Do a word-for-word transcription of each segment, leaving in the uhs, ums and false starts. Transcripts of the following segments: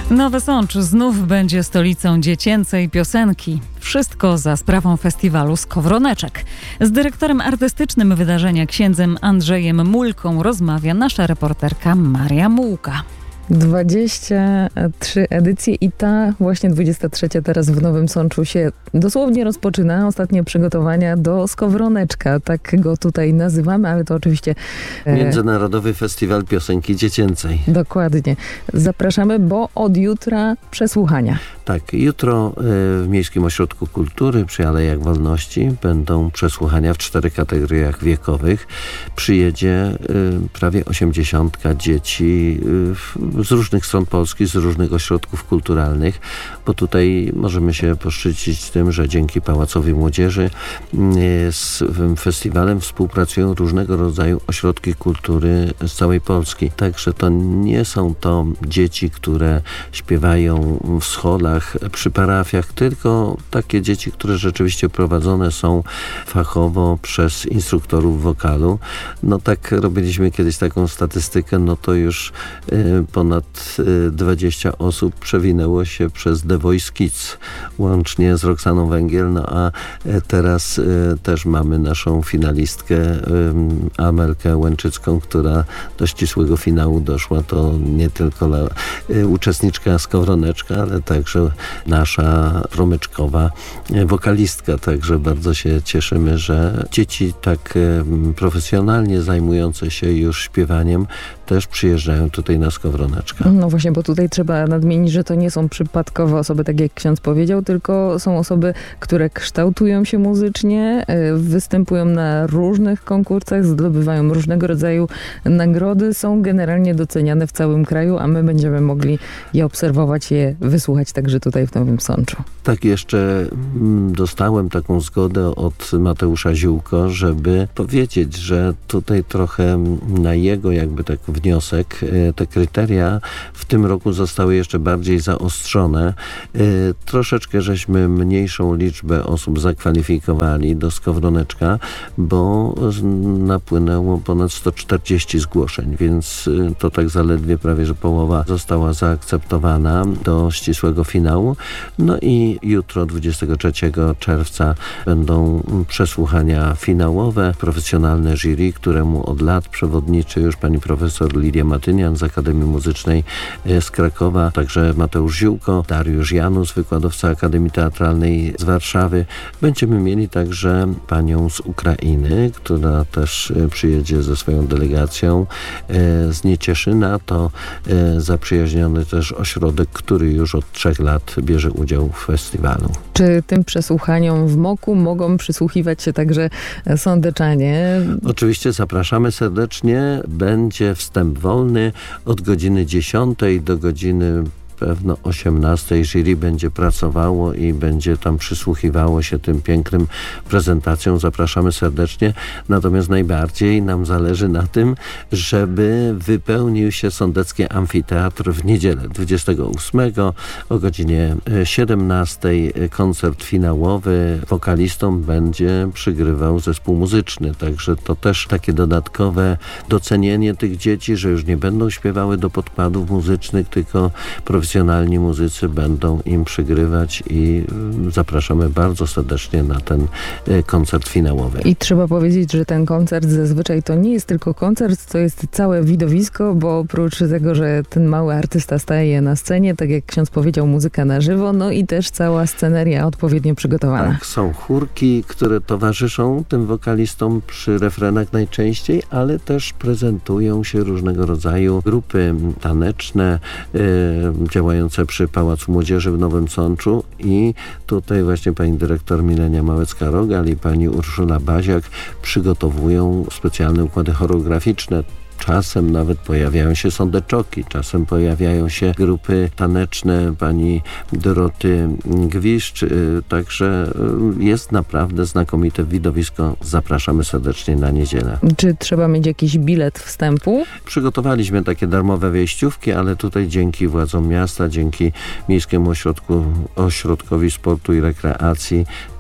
Nowy Sącz znów będzie stolicą dziecięcej piosenki. Wszystko za sprawą festiwalu Skowroneczek. Z dyrektorem artystycznym wydarzenia, księdzem Andrzejem Mulką, rozmawia nasza reporterka Maria Mułka. dwadzieścia trzy edycje i ta właśnie dwudziesta trzecia teraz w Nowym Sączu się dosłownie rozpoczyna. Ostatnie przygotowania do Skowroneczka, tak go tutaj nazywamy, ale to oczywiście... Międzynarodowy Festiwal Piosenki Dziecięcej. Dokładnie. Zapraszamy, bo od jutra przesłuchania. Tak, jutro w Miejskim Ośrodku Kultury przy Alejach Wolności będą przesłuchania w czterech kategoriach wiekowych. Przyjedzie prawie osiemdziesiątka dzieci z różnych stron Polski, z różnych ośrodków kulturalnych, bo tutaj możemy się poszczycić tym, że dzięki Pałacowi Młodzieży z festiwalem współpracują różnego rodzaju ośrodki kultury z całej Polski. Także to nie są to dzieci, które śpiewają w scholach, przy parafiach, tylko takie dzieci, które rzeczywiście prowadzone są fachowo przez instruktorów wokalu. No tak robiliśmy kiedyś taką statystykę, no to już y, ponad y, dwadzieścia osób przewinęło się przez The Voice Kids, łącznie z Roxaną Węgiel, no a y, teraz y, też mamy naszą finalistkę y, Amelkę Łęczycką, która do ścisłego finału doszła. To nie tylko la, y, uczestniczka Skowroneczka, ale także nasza promyczkowa wokalistka, także bardzo się cieszymy, że dzieci tak profesjonalnie zajmujące się już śpiewaniem też przyjeżdżają tutaj na Skowroneczkę. No właśnie, bo tutaj trzeba nadmienić, że to nie są przypadkowe osoby, tak jak ksiądz powiedział, tylko są osoby, które kształtują się muzycznie, występują na różnych konkursach, zdobywają różnego rodzaju nagrody, są generalnie doceniane w całym kraju, a my będziemy mogli je obserwować, je wysłuchać także tutaj w Nowym Sączu. Tak, jeszcze dostałem taką zgodę od Mateusza Ziółko, żeby powiedzieć, że tutaj trochę na jego jakby tak wniosek, te kryteria w tym roku zostały jeszcze bardziej zaostrzone. Troszeczkę żeśmy mniejszą liczbę osób zakwalifikowali do Skowroneczka, bo napłynęło ponad sto czterdzieści zgłoszeń, więc to tak zaledwie prawie, że połowa została zaakceptowana do ścisłego finału. No i jutro, dwudziestego trzeciego czerwca, będą przesłuchania finałowe. Profesjonalne jury, któremu od lat przewodniczy już pani profesor Lidia Matynian z Akademii Muzycznej z Krakowa, także Mateusz Ziółko, Dariusz Janus, wykładowca Akademii Teatralnej z Warszawy. Będziemy mieli także panią z Ukrainy, która też przyjedzie ze swoją delegacją z Niecieszyna. To zaprzyjaźniony też ośrodek, który już od trzech lat bierze udział w festiwalu. Czy tym przesłuchaniom w Moku mogą przysłuchiwać się także sądeczanie? Oczywiście zapraszamy serdecznie. Będzie wstęp wolny od godziny dziesiątej do godziny pewno osiemnastej. Jury będzie pracowało i będzie tam przysłuchiwało się tym pięknym prezentacjom. Zapraszamy serdecznie. Natomiast najbardziej nam zależy na tym, żeby wypełnił się Sądecki Amfiteatr w niedzielę dwudziestego ósmego o godzinie siedemnastej. Koncert finałowy wokalistom będzie przygrywał zespół muzyczny. Także to też takie dodatkowe docenienie tych dzieci, że już nie będą śpiewały do podkładów muzycznych, tylko profesjonalnie Profesjonalni muzycy będą im przygrywać i zapraszamy bardzo serdecznie na ten koncert finałowy. I trzeba powiedzieć, że ten koncert zazwyczaj to nie jest tylko koncert, to jest całe widowisko, bo oprócz tego, że ten mały artysta staje na scenie, tak jak ksiądz powiedział, muzyka na żywo, no i też cała sceneria odpowiednio przygotowana. Tak, są chórki, które towarzyszą tym wokalistom przy refrenach najczęściej, ale też prezentują się różnego rodzaju grupy taneczne, yy, działające przy Pałacu Młodzieży w Nowym Sączu i tutaj właśnie pani dyrektor Milenia Małecka-Rogal i pani Urszula Baziak przygotowują specjalne układy choreograficzne. Czasem nawet pojawiają się sądeczoki, czasem pojawiają się grupy taneczne pani Doroty Gwiszcz, także jest naprawdę znakomite widowisko. Zapraszamy serdecznie na niedzielę. Czy trzeba mieć jakiś bilet wstępu? Przygotowaliśmy takie darmowe wejściówki, ale tutaj dzięki władzom miasta, dzięki Miejskiemu Ośrodku, Ośrodkowi Sportu i Rekreacji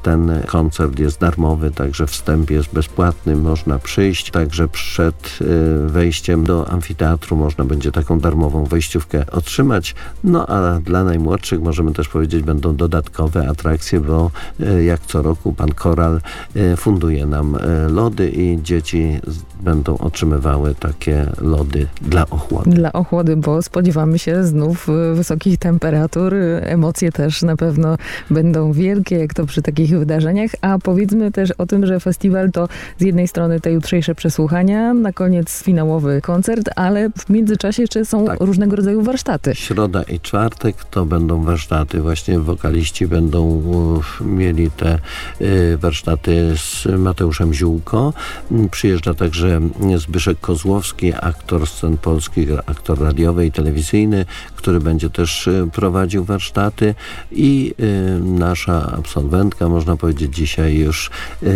ten koncert jest darmowy, także wstęp jest bezpłatny, można przyjść. Także przed wejściem do amfiteatru można będzie taką darmową wejściówkę otrzymać. No a dla najmłodszych możemy też powiedzieć, będą dodatkowe atrakcje, bo jak co roku pan Koral funduje nam lody i dzieci będą otrzymywały takie lody dla ochłody. Dla ochłody, bo spodziewamy się znów wysokich temperatur. Emocje też na pewno będą wielkie, jak to przy takich wydarzeniach. A powiedzmy też o tym, że festiwal to z jednej strony te jutrzejsze przesłuchania, na koniec finałowy koncert, ale w międzyczasie jeszcze są tak. różnego rodzaju warsztaty. Środa i czwartek to będą warsztaty. Właśnie wokaliści będą mieli te warsztaty z Mateuszem Ziółko. Przyjeżdża także Zbyszek Kozłowski, aktor scen polskich, aktor radiowy i telewizyjny, który będzie też prowadził warsztaty i y, nasza absolwentka, można powiedzieć dzisiaj już y,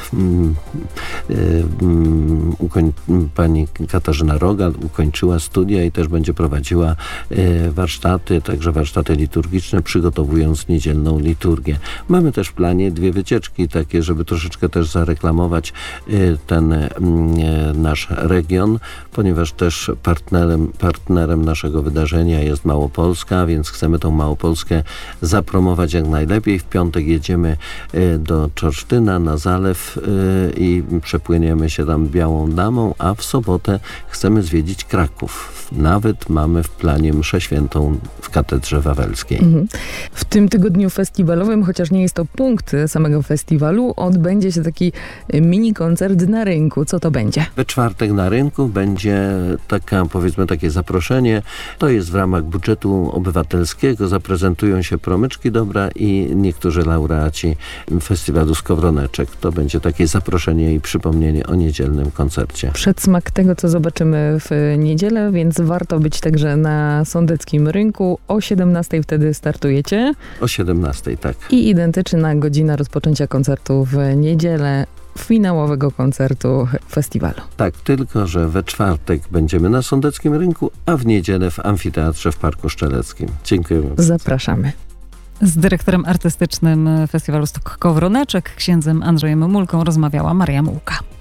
y, y, ukoń, pani Katarzyna Rogal ukończyła studia i też będzie prowadziła y, warsztaty, także warsztaty liturgiczne, przygotowując niedzielną liturgię. Mamy też w planie dwie wycieczki takie, żeby troszeczkę też zareklamować y, ten y, nasz region, ponieważ też partnerem, partnerem naszego wydarzenia jest Małopolska, więc chcemy tą Małopolskę zapromować jak najlepiej. W piątek jedziemy y, do Czorsztyna na zalew y, i przepłyniemy się tam Białą Damą, a w sobotę chcemy zwiedzić Kraków. Nawet mamy w planie mszę świętą w Katedrze Wawelskiej. Mhm. W tym tygodniu festiwalowym, chociaż nie jest to punkt samego festiwalu, odbędzie się taki mini koncert na rynku. Co to będzie? We czwartek na rynku będzie taka, powiedzmy, takie zaproszenie. To jest w ramach budżetu obywatelskiego. Zaprezentują się promyczki dobra i niektórzy laureaci festiwalu Skowroneczek. To będzie takie zaproszenie i przypomnienie o niedzielnym koncercie. Przedsmak tego, co zobaczymy w niedzielę, więc warto być także na Sądeckim Rynku. O siedemnastej wtedy startujecie. O siedemnastej, tak. I identyczna godzina rozpoczęcia koncertu w niedzielę, finałowego koncertu festiwalu. Tak, tylko że we czwartek będziemy na Sądeckim Rynku, a w niedzielę w Amfiteatrze w Parku Szczeleckim. Dziękujemy. Zapraszamy. Z dyrektorem artystycznym festiwalu Skowroneczek, księdzem Andrzejem Mulką, rozmawiała Maria Mułka.